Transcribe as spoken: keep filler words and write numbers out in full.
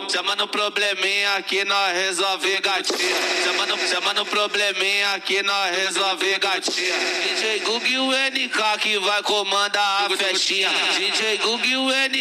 chama no probleminha que nós resolve gatinha. Chama no, chama no probleminha que nós resolve gatinha. D J Gug e o N K que vai comandar a festinha. D J Gug e o N K